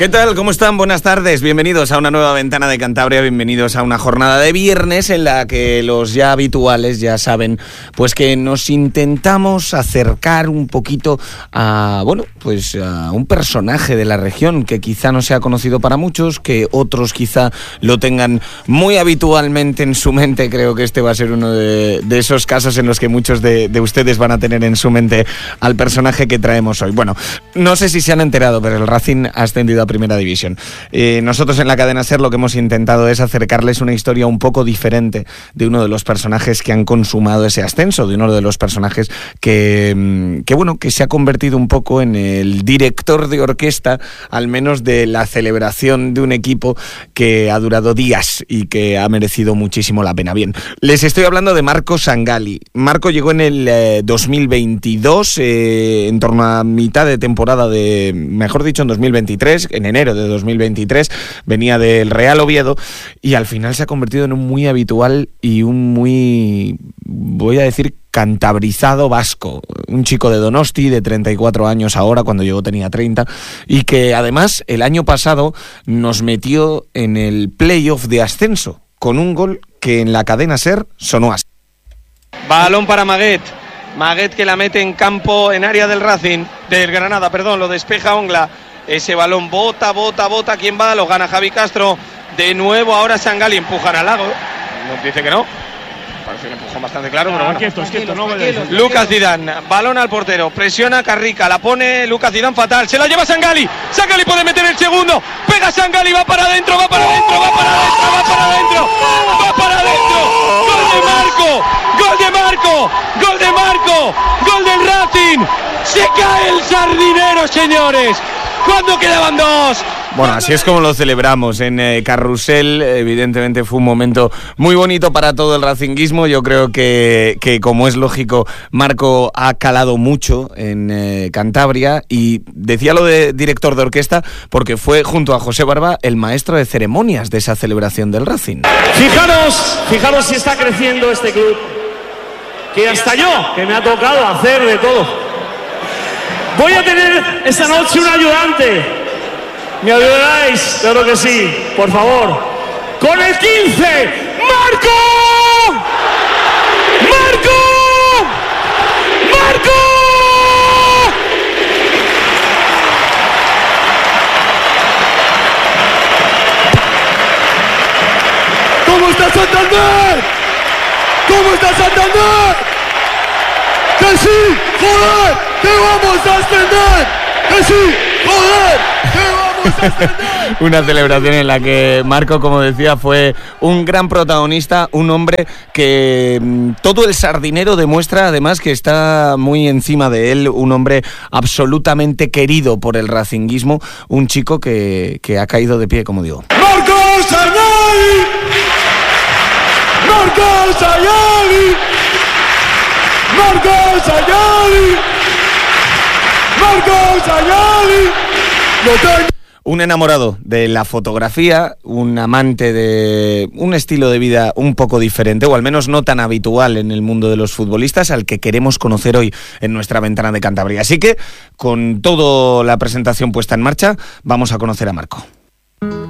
¿Qué tal? ¿Cómo están? Buenas tardes. Bienvenidos a una nueva Ventana de Cantabria. Bienvenidos a una jornada de viernes en la que los ya habituales ya saben pues que nos intentamos acercar un poquito a, bueno, pues a un personaje de la región que quizá no sea conocido para muchos, que otros quizá lo tengan muy habitualmente en su mente. Creo que este va a ser uno de esos casos en los que muchos de ustedes van a tener en su mente al personaje que traemos hoy. Bueno, no sé si se han enterado, pero el Racing ha ascendido a Primera División. Nosotros en la cadena SER lo que hemos intentado es acercarles una historia un poco diferente de uno de los personajes que han consumado ese ascenso, de uno de los personajes que se ha convertido un poco en el director de orquesta, al menos de la celebración de un equipo que ha durado días y que ha merecido muchísimo la pena. Bien, les estoy hablando de Marco Sangalli. Marco llegó en el 2022, en torno a mitad de temporada mejor dicho, en 2023, en enero de 2023, venía del Real Oviedo y al final se ha convertido en un muy habitual y un muy, voy a decir, cantabrizado vasco, un chico de Donosti de 34 años ahora, cuando llegó tenía 30, y que además el año pasado nos metió en el playoff de ascenso con un gol que en la cadena SER sonó así. Balón para Maguet que la mete en campo, en área del Racing, del Granada, perdón, lo despeja Ongla. Ese balón bota, ¿quién va? Lo gana Javi Castro, de nuevo ahora Sangalli, empujan al Lago, nos dice que no, parece un empujón bastante claro, pero bueno. Quieto, no Lucas Zidane, balón al portero, presiona Carrica, la pone Lucas Zidane fatal, se la lleva Sangalli puede meter el segundo, pega Sangalli, va para adentro, gol de Marco, gol del Racing, se cae el sardinero, señores, cuando quedaban dos. Bueno, así es como lo celebramos en Carrusel. Evidentemente fue un momento muy bonito para todo el racinguismo. Yo creo que como es lógico, Marco ha calado mucho en Cantabria, y decía lo de director de orquesta porque fue junto a José Barba el maestro de ceremonias de esa celebración del Racing. Fijaros si está creciendo este club, que hasta yo, que me ha tocado hacer de todo. Voy a tener esta noche un ayudante. ¿Me ayudáis? Claro que sí, por favor. Con el 15, ¡Marco! ¿Cómo está Santander? ¡Que sí, joder! ¡Que vamos a ascender! ¡Que sí, joder! ¡Que vamos a ascender! Una celebración en la que Marco, como decía, fue un gran protagonista, un hombre que todo el sardinero demuestra además que está muy encima de él, un hombre absolutamente querido por el racinguismo, un chico que ha caído de pie, como digo. ¡Marco Sangalli! ¡Marco Sangalli! ¡Marco Sangalli! ¡Marco Sangalli! ¡Lo tengo! Un enamorado de la fotografía, un amante de un estilo de vida un poco diferente, o al menos no tan habitual en el mundo de los futbolistas, al que queremos conocer hoy en nuestra Ventana de Cantabria. Así que, con toda la presentación puesta en marcha, vamos a conocer a Marco.